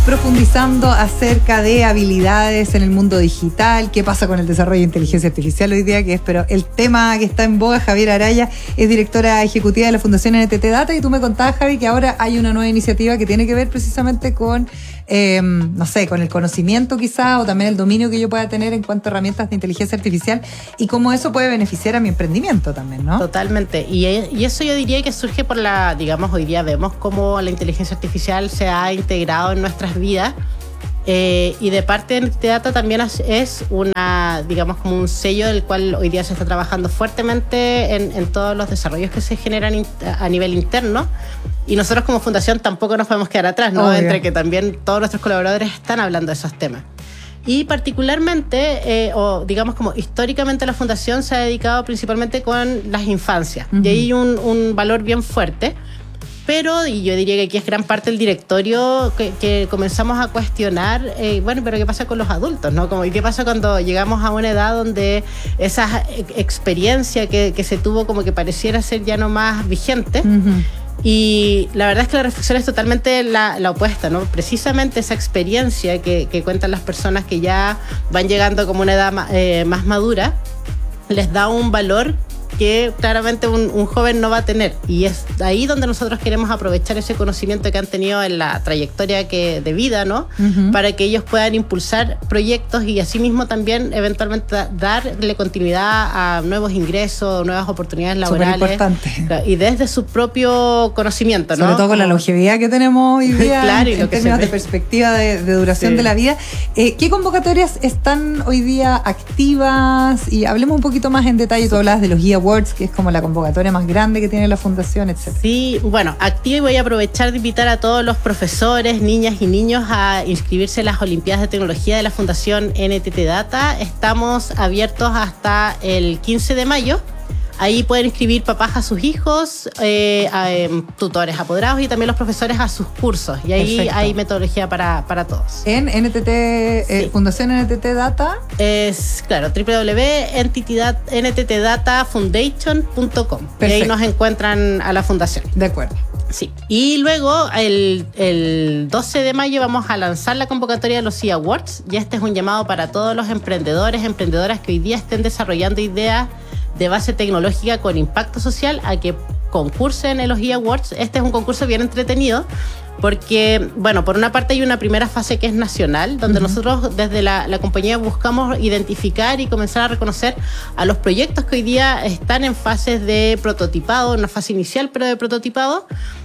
profundizando acerca de habilidades en el mundo digital, qué pasa con el desarrollo de inteligencia artificial hoy día, que es pero el tema que está en boga. Javier Araya es directora ejecutiva de la Fundación NTT Data, y tú me contabas, Javi, que ahora hay una nueva iniciativa que tiene que ver precisamente con, no sé, con el conocimiento quizá, o también el dominio que yo pueda tener en cuanto a herramientas de inteligencia artificial, y cómo eso puede beneficiar a mi emprendimiento también, ¿no? Totalmente, y eso yo diría que surge por digamos, hoy día vemos cómo la inteligencia artificial se ha integrado en nuestras vidas, y de parte de NTT Data también es una, digamos, como un sello del cual hoy día se está trabajando fuertemente en todos los desarrollos que se generan a nivel interno, y nosotros como fundación tampoco nos podemos quedar atrás, ¿no? Obvio. Entre que también todos nuestros colaboradores están hablando de esos temas. Y particularmente, o digamos como históricamente, la fundación se ha dedicado principalmente con las infancias. Uh-huh. Y ahí hay un valor bien fuerte. Pero, y yo diría que aquí es gran parte del directorio que comenzamos a cuestionar, bueno, pero ¿qué pasa con los adultos, no? Como, ¿y qué pasa cuando llegamos a una edad donde esa experiencia que se tuvo como que pareciera ser ya no más vigente? Uh-huh. Y la verdad es que la reflexión es totalmente la opuesta, ¿no? Precisamente esa experiencia que cuentan las personas que ya van llegando como una edad más madura, les da un valor que claramente un joven no va a tener, y es ahí donde nosotros queremos aprovechar ese conocimiento que han tenido en la trayectoria de vida, ¿no? Uh-huh. Para que ellos puedan impulsar proyectos y asimismo también eventualmente darle continuidad a nuevos ingresos, nuevas oportunidades laborales. Superimportante. Y desde su propio conocimiento, ¿no? Sobre todo con la longevidad que tenemos hoy día. Claro, en términos de perspectiva de duración, sí, de la vida. ¿Qué convocatorias están hoy día activas? Y hablemos un poquito más en detalle. Tú hablabas de los EA Awards, que es como la convocatoria más grande que tiene la fundación, etc. Sí, bueno, activo, y voy a aprovechar de invitar a todos los profesores, niñas y niños a inscribirse en las Olimpiadas de Tecnología de la Fundación NTT Data. Estamos abiertos hasta el 15 de mayo. Ahí pueden inscribir papás a sus hijos, tutores apoderados, y también los profesores a sus cursos. Y ahí perfecto, hay metodología para todos. En NTT, sí, Fundación NTT Data. Es, claro, www.nttdatafoundation.com. Y ahí nos encuentran a la fundación. De acuerdo. Sí. Y luego, el 12 de mayo vamos a lanzar la convocatoria de los EA Awards. Y este es un llamado para todos los emprendedores, emprendedoras que hoy día estén desarrollando ideas de base tecnológica con impacto social a que concursen en los EA Awards. Este es un concurso bien entretenido porque, bueno, por una parte hay una primera fase que es nacional, donde uh-huh, nosotros desde la compañía buscamos identificar y comenzar a reconocer a los proyectos que hoy día están en fases de prototipado, en una fase inicial pero de prototipado,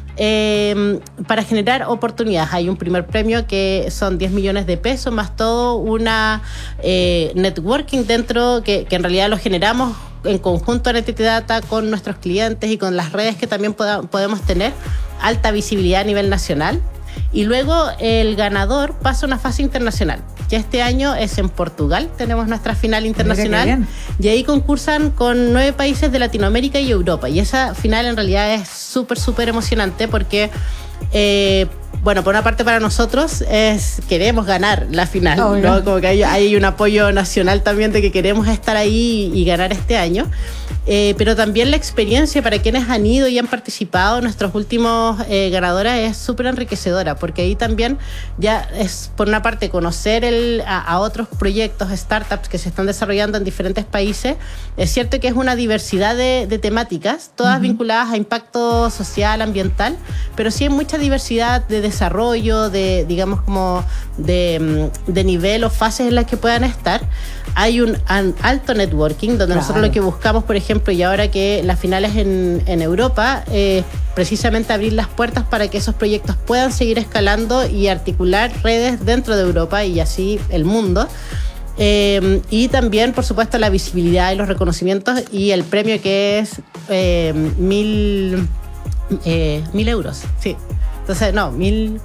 para generar oportunidades. Hay un primer premio que son 10 millones de pesos, más todo una networking dentro, que en realidad lo generamos en conjunto a NTT Data con nuestros clientes y con las redes que también podemos tener, alta visibilidad a nivel nacional. Y luego el ganador pasa a una fase internacional, que este año es en Portugal. Tenemos nuestra final internacional y ahí concursan con 9 países de Latinoamérica y Europa, y esa final en realidad es súper emocionante porque bueno, por una parte para nosotros queremos ganar la final, ¿no? Como que hay un apoyo nacional también de que queremos estar ahí y ganar este año. Pero también la experiencia para quienes han ido y han participado en nuestros últimos ganadoras es súper enriquecedora, porque ahí también ya es, por una parte, conocer a otros proyectos, startups que se están desarrollando en diferentes países. Es cierto que es una diversidad de temáticas, todas uh-huh, vinculadas a impacto social, ambiental, pero sí hay mucha diversidad de desarrollo, de, digamos, como de nivel o fases en las que puedan estar. Hay un alto networking, donde claro, nosotros lo que buscamos, por ejemplo, y ahora que la final es en Europa, precisamente abrir las puertas para que esos proyectos puedan seguir escalando y articular redes dentro de Europa y así el mundo. Y también, por supuesto, la visibilidad y los reconocimientos, y el premio que es 1.000 euros. Sí. Entonces, no, 1.000...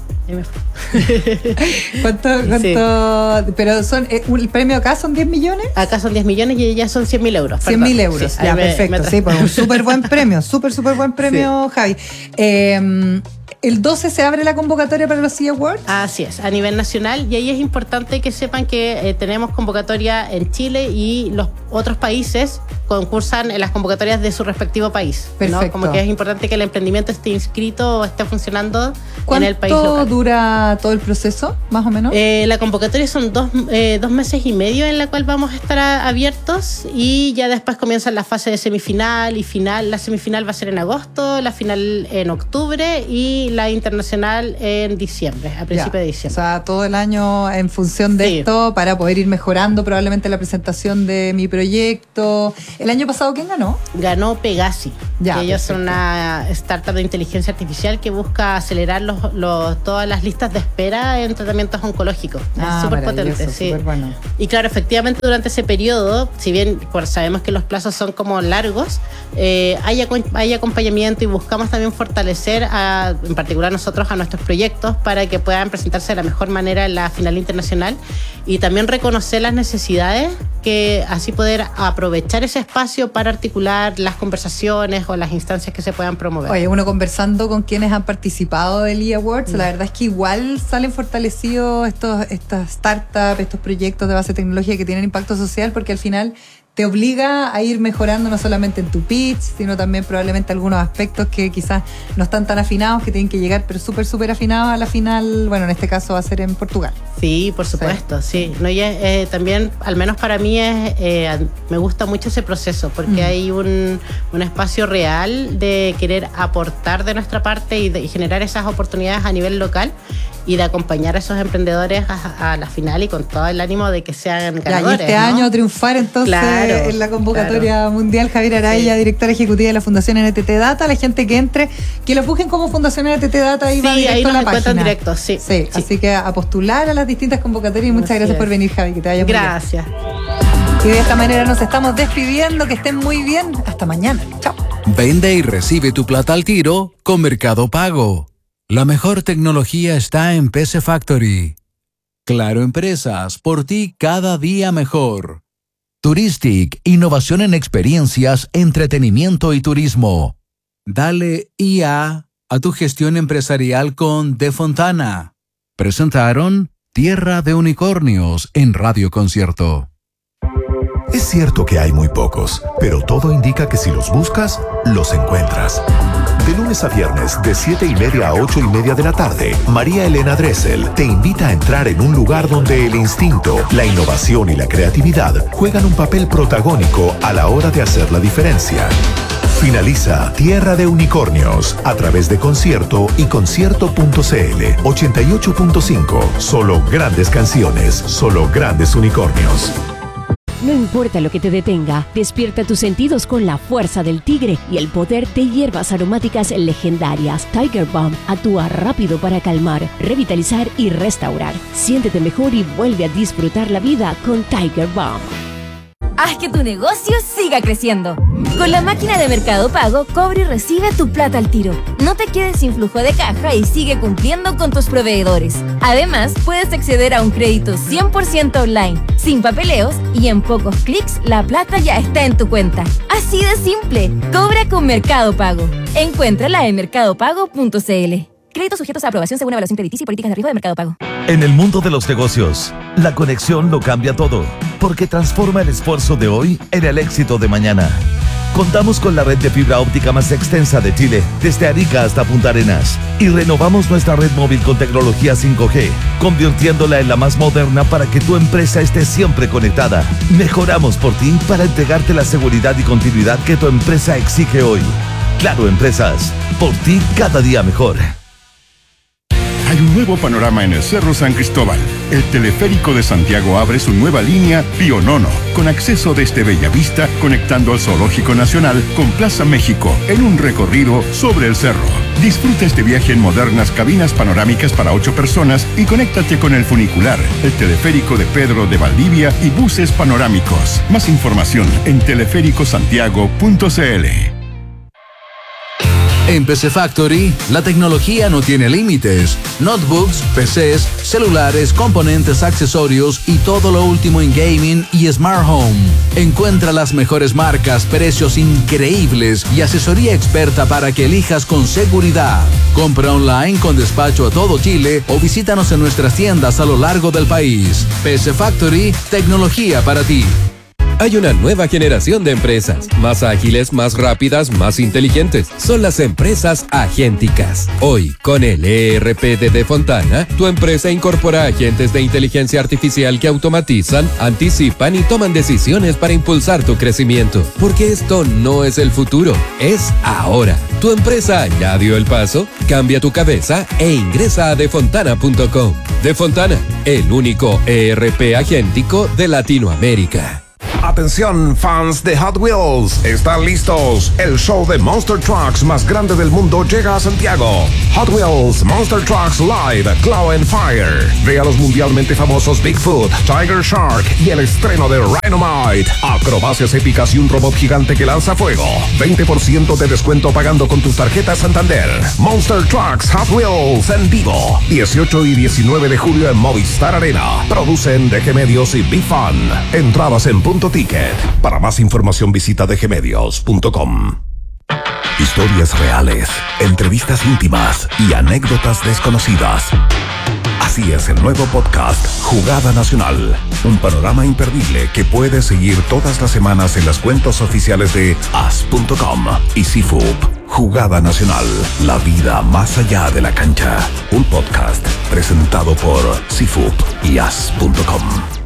¿Cuánto? Sí. Pero son el premio acá son 10 millones. Acá son 10 millones y ya son 100.000 euros. 100.000 euros, sí, ya, perfecto. Sí, pues un súper buen premio, súper buen premio, sí, Javi. El 12 se abre la convocatoria para los EA Awards. Así es, a nivel nacional, y ahí es importante que sepan que tenemos convocatoria en Chile y los otros países concursan en las convocatorias de su respectivo país. Perfecto. ¿No? Como que es importante que el emprendimiento esté inscrito o esté funcionando en el país ¿Cuánto local. dura todo el proceso, más o menos? La convocatoria son 2 meses y medio en la cual vamos a estar abiertos, y ya después comienzan la fase de semifinal y final. La semifinal va a ser en agosto, la final en octubre y la internacional en diciembre, a principios de diciembre. O sea, todo el año en función de esto para poder ir mejorando probablemente la presentación de mi proyecto. ¿El año pasado quién ganó? Ganó Pegasi, Ya, que ellos perfecto. son una startup de inteligencia artificial que busca acelerar todas las listas de espera en tratamientos oncológicos. Es súper potente, sí. Bueno. Y claro, efectivamente durante ese periodo, si bien sabemos que los plazos son como largos, hay acompañamiento, y buscamos también fortalecer en particular nosotros a nuestros proyectos para que puedan presentarse de la mejor manera en la final internacional, y también reconocer las necesidades, que así poder aprovechar ese espacio para articular las conversaciones o las instancias que se puedan promover. Oye, uno conversando con quienes han participado del eAwards, la verdad es que igual salen fortalecidos estas startups, estos proyectos de base tecnológica que tienen impacto social, porque al final te obliga a ir mejorando no solamente en tu pitch, sino también probablemente algunos aspectos que quizás no están tan afinados, que tienen que llegar pero súper afinados a la final. Bueno, en este caso va a ser en Portugal. Sí, por supuesto, sí. No, también, al menos para mí, me gusta mucho ese proceso, porque hay un espacio real de querer aportar de nuestra parte y generar esas oportunidades a nivel local, y de acompañar a esos emprendedores a la final, y con todo el ánimo de que sean ganadores. Y este año triunfar entonces en la convocatoria mundial. Javier Araya, directora ejecutiva de la Fundación NTT Data. La gente que entre, que lo busquen como Fundación NTT Data, y va directo ahí a la nos encuentran página. directo, sí. Así que a postular a las distintas convocatorias, y muchas gracias por venir, Javi, que te vaya muy bien. Gracias. Y de esta manera nos estamos despidiendo, que estén muy bien. Hasta mañana. Chao. Vende y recibe tu plata al tiro con Mercado Pago. La mejor tecnología está en PC Factory. Claro Empresas, por ti cada día mejor. Touristic, innovación en experiencias, entretenimiento y turismo. Dale IA a tu gestión empresarial con De Fontana. Presentaron Tierra de Unicornios en Radio Concierto. Es cierto que hay muy pocos, pero todo indica que si los buscas, los encuentras. De lunes a viernes, de 7:30 a 8:30 de la tarde, María Elena Dressel te invita a entrar en un lugar donde el instinto, la innovación y la creatividad juegan un papel protagónico a la hora de hacer la diferencia. Finaliza Tierra de Unicornios a través de Concierto y concierto.cl 88.5. Solo grandes canciones, solo grandes unicornios. No importa lo que te detenga, despierta tus sentidos con la fuerza del tigre y el poder de hierbas aromáticas legendarias. Tiger Balm actúa rápido para calmar, revitalizar y restaurar. Siéntete mejor y vuelve a disfrutar la vida con Tiger Balm. Haz que tu negocio siga creciendo. Con la máquina de Mercado Pago, cobra y recibe tu plata al tiro. No te quedes sin flujo de caja y sigue cumpliendo con tus proveedores. Además, puedes acceder a un crédito 100% online, sin papeleos, y en pocos clics la plata ya está en tu cuenta. Así de simple. Cobra con Mercado Pago. Encuéntrala en mercadopago.cl. Créditos sujetos a aprobación según evaluación crediticia y políticas de riesgo de Mercado Pago. En el mundo de los negocios, la conexión lo cambia todo, porque transforma el esfuerzo de hoy en el éxito de mañana. Contamos con la red de fibra óptica más extensa de Chile, desde Arica hasta Punta Arenas, y renovamos nuestra red móvil con tecnología 5G, convirtiéndola en la más moderna para que tu empresa esté siempre conectada. Mejoramos por ti para entregarte la seguridad y continuidad que tu empresa exige hoy. Claro Empresas, por ti cada día mejor. Hay un nuevo panorama en el Cerro San Cristóbal. El teleférico de Santiago abre su nueva línea Pío Nono, con acceso desde Bellavista, conectando al Zoológico Nacional con Plaza México, en un recorrido sobre el cerro. Disfruta este viaje en modernas cabinas panorámicas para 8 personas y conéctate con el funicular, el teleférico de Pedro de Valdivia y buses panorámicos. Más información en teleféricosantiago.cl. En PC Factory, la tecnología no tiene límites. Notebooks, PCs, celulares, componentes, accesorios y todo lo último en gaming y smart home. Encuentra las mejores marcas, precios increíbles y asesoría experta para que elijas con seguridad. Compra online con despacho a todo Chile o visítanos en nuestras tiendas a lo largo del país. PC Factory, tecnología para ti. Hay una nueva generación de empresas, más ágiles, más rápidas, más inteligentes. Son las empresas agénticas. Hoy, con el ERP de Defontana, tu empresa incorpora agentes de inteligencia artificial que automatizan, anticipan y toman decisiones para impulsar tu crecimiento. Porque esto no es el futuro, es ahora. ¿Tu empresa ya dio el paso? Cambia tu cabeza e ingresa a defontana.com. Defontana, el único ERP agéntico de Latinoamérica. Atención, fans de Hot Wheels, ¿están listos? El show de Monster Trucks más grande del mundo llega a Santiago. Hot Wheels Monster Trucks Live Claw and Fire. Ve a los mundialmente famosos Bigfoot, Tiger Shark y el estreno de Rhinomite. Acrobacias épicas y un robot gigante que lanza fuego. 20% de descuento pagando con tus tarjetas Santander. Monster Trucks Hot Wheels en vivo. 18 y 19 de julio en Movistar Arena. Producen DG Medios y BeFun. Entradas en Punto Ticket. Para más información visita dgmedios.com. Historias reales, entrevistas íntimas y anécdotas desconocidas. Así es el nuevo podcast Jugada Nacional. Un panorama imperdible que puedes seguir todas las semanas en las cuentas oficiales de as.com y CIFUP. Jugada Nacional, la vida más allá de la cancha. Un podcast presentado por CIFUP y as.com.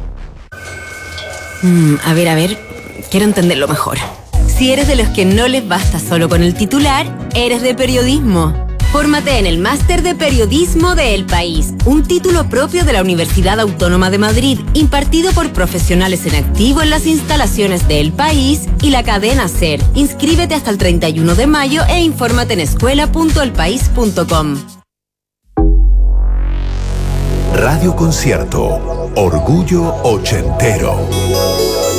A ver, quiero entenderlo mejor. Si eres de los que no les basta solo con el titular, eres de periodismo. Fórmate en el Máster de Periodismo de El País, un título propio de la Universidad Autónoma de Madrid, impartido por profesionales en activo en las instalaciones de El País y la cadena SER. Inscríbete hasta el 31 de mayo e infórmate en escuela.elpaís.com. Radio Concierto, Orgullo Ochentero.